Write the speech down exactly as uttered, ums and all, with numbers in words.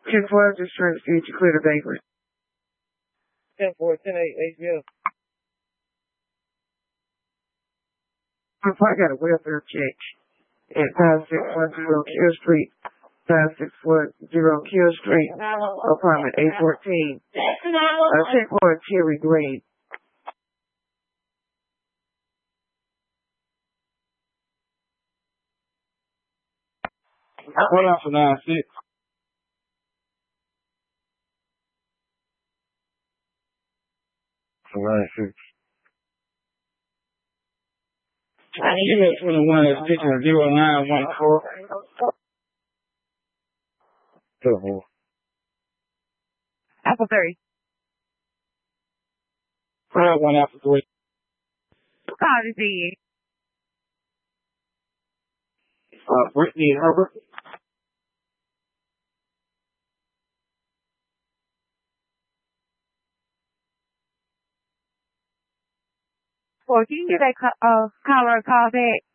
ten four, just trying to see if you clear the vagrant. ten four, ten eight, H B L. I probably got a welfare check at five six one zero Kill Street, five six one zero Kill Street, apartment A fourteen. Uh, check for Terry Green. Hold on for nine six. For nine six. Unit twenty-one is station zero nine one four. Double. Apple three. Five one Apple three. Call to see you. Uh, Brittany Herbert. Well, can you get that ca- uh, caller a call back?